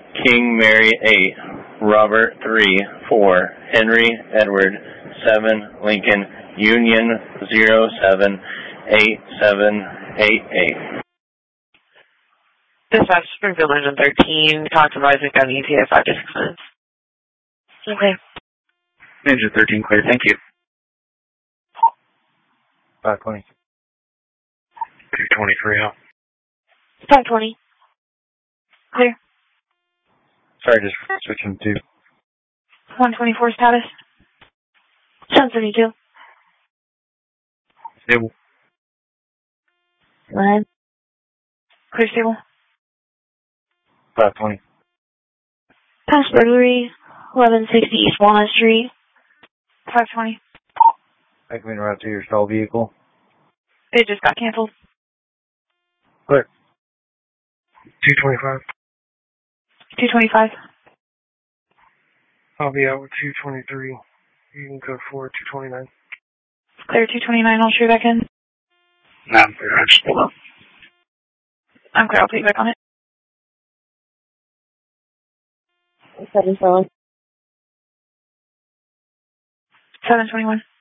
King Mary 8, Robert 3, 4, Henry Edward 7, Lincoln Union 078788. Dispatch Springfield Engine 13, talk to Isaac on ETA 5 to 6 minutes. Okay. Engine 13 clear, thank you. 520. 223 out. 520. Clear. Sorry, just switching to 124 status. 772. stable. Go ahead. Clear stable. 520. Pass burglary. 1160 East Walnut Street. 520. Taking route to your stall vehicle. It just got canceled. Clear. 225. 225. I'll be out with 223. You can go for 229. Clear 229. I'll shoot back in. No, I'm clear. I'm still up. I'm clear. I'll take back on it. 721. 721.